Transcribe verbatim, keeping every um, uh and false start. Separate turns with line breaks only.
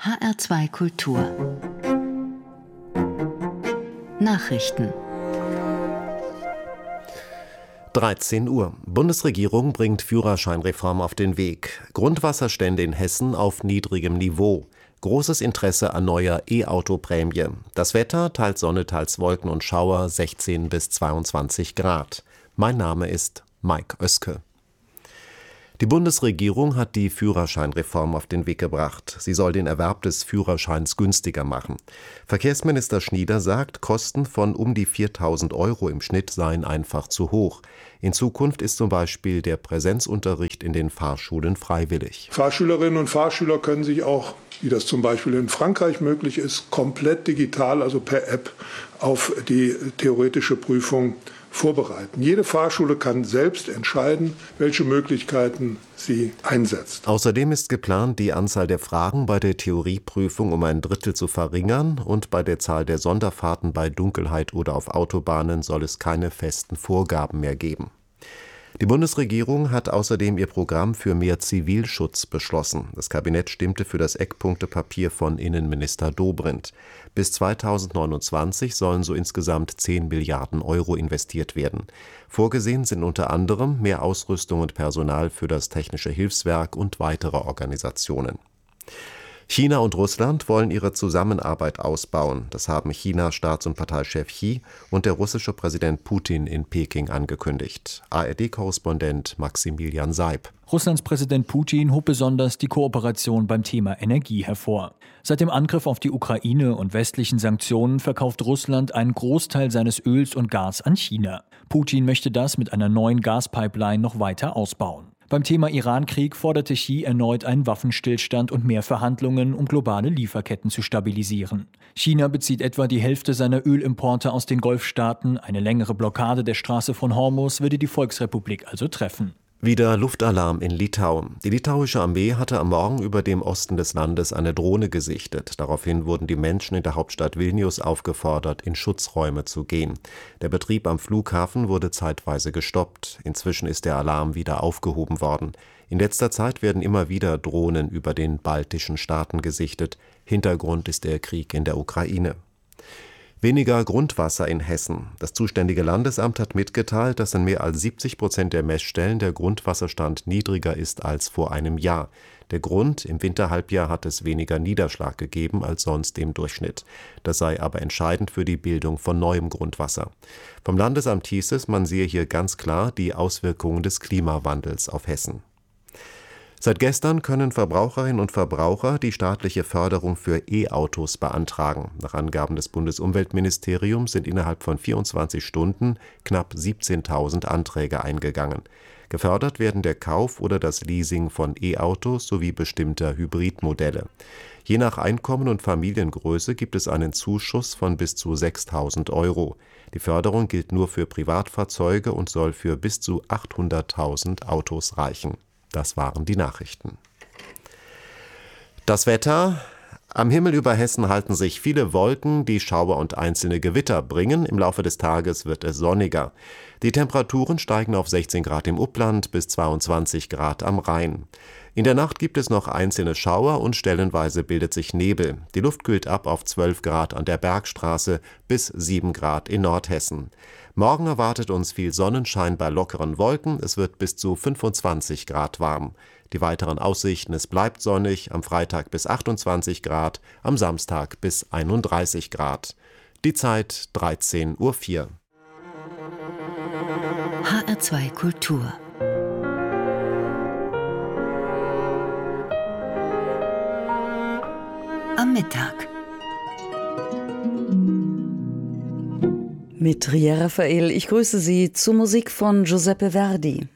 H R zwei Kultur Nachrichten.
dreizehn Uhr. Bundesregierung bringt Führerscheinreform auf den Weg. Grundwasserstände in Hessen auf niedrigem Niveau. Großes Interesse an neuer E-Auto-Prämie. Das Wetter, teils Sonne, teils Wolken und Schauer, sechzehn bis zweiundzwanzig Grad. Mein Name ist Mike Oeske. Die Bundesregierung hat die Führerscheinreform auf den Weg gebracht. Sie soll den Erwerb des Führerscheins günstiger machen. Verkehrsminister Schnieder sagt, Kosten von um die viertausend Euro im Schnitt seien einfach zu hoch. In Zukunft ist zum Beispiel der Präsenzunterricht in den Fahrschulen freiwillig.
Fahrschülerinnen und Fahrschüler können sich auch, wie das zum Beispiel in Frankreich möglich ist, komplett digital, also per App, auf die theoretische Prüfung vorbereiten. Jede Fahrschule kann selbst entscheiden, welche Möglichkeiten sie einsetzt.
Außerdem ist geplant, die Anzahl der Fragen bei der Theorieprüfung um ein Drittel zu verringern und bei der Zahl der Sonderfahrten bei Dunkelheit oder auf Autobahnen soll es keine festen Vorgaben mehr geben. Die Bundesregierung hat außerdem ihr Programm für mehr Zivilschutz beschlossen. Das Kabinett stimmte für das Eckpunktepapier von Innenminister Dobrindt. Bis zweitausendneunundzwanzig sollen so insgesamt zehn Milliarden Euro investiert werden. Vorgesehen sind unter anderem mehr Ausrüstung und Personal für das Technische Hilfswerk und weitere Organisationen. China und Russland wollen ihre Zusammenarbeit ausbauen. Das haben Chinas Staats- und Parteichef Xi und der russische Präsident Putin in Peking angekündigt. A R D-Korrespondent Maximilian Seib.
Russlands Präsident Putin hob besonders die Kooperation beim Thema Energie hervor. Seit dem Angriff auf die Ukraine und westlichen Sanktionen verkauft Russland einen Großteil seines Öls und Gas an China. Putin möchte das mit einer neuen Gaspipeline noch weiter ausbauen. Beim Thema Iran-Krieg forderte Xi erneut einen Waffenstillstand und mehr Verhandlungen, um globale Lieferketten zu stabilisieren. China bezieht etwa die Hälfte seiner Ölimporte aus den Golfstaaten. Eine längere Blockade der Straße von Hormuz würde die Volksrepublik also treffen.
Wieder Luftalarm in Litauen. Die litauische Armee hatte am Morgen über dem Osten des Landes eine Drohne gesichtet. Daraufhin wurden die Menschen in der Hauptstadt Vilnius aufgefordert, in Schutzräume zu gehen. Der Betrieb am Flughafen wurde zeitweise gestoppt. Inzwischen ist der Alarm wieder aufgehoben worden. In letzter Zeit werden immer wieder Drohnen über den baltischen Staaten gesichtet. Hintergrund ist der Krieg in der Ukraine. Weniger Grundwasser in Hessen. Das zuständige Landesamt hat mitgeteilt, dass in mehr als siebzig Prozent der Messstellen der Grundwasserstand niedriger ist als vor einem Jahr. Der Grund: im Winterhalbjahr hat es weniger Niederschlag gegeben als sonst im Durchschnitt. Das sei aber entscheidend für die Bildung von neuem Grundwasser. Vom Landesamt hieß es, man sehe hier ganz klar die Auswirkungen des Klimawandels auf Hessen. Seit gestern können Verbraucherinnen und Verbraucher die staatliche Förderung für E-Autos beantragen. Nach Angaben des Bundesumweltministeriums sind innerhalb von vierundzwanzig Stunden knapp siebzehntausend Anträge eingegangen. Gefördert werden der Kauf oder das Leasing von E-Autos sowie bestimmter Hybridmodelle. Je nach Einkommen und Familiengröße gibt es einen Zuschuss von bis zu sechstausend Euro. Die Förderung gilt nur für Privatfahrzeuge und soll für bis zu achthunderttausend Autos reichen. Das waren die Nachrichten. Das Wetter. Am Himmel über Hessen halten sich viele Wolken, die Schauer und einzelne Gewitter bringen. Im Laufe des Tages wird es sonniger. Die Temperaturen steigen auf sechzehn Grad im Upland bis zweiundzwanzig Grad am Rhein. In der Nacht gibt es noch einzelne Schauer und stellenweise bildet sich Nebel. Die Luft kühlt ab auf zwölf Grad an der Bergstraße bis sieben Grad in Nordhessen. Morgen erwartet uns viel Sonnenschein bei lockeren Wolken. Es wird bis zu fünfundzwanzig Grad warm. Die weiteren Aussichten: es bleibt sonnig, am Freitag bis achtundzwanzig Grad, am Samstag bis einunddreißig Grad. Die Zeit dreizehn Uhr vier.
H R zwei Kultur am Mittag.
Mit Ria Raphael, ich grüße Sie zur Musik von Giuseppe Verdi.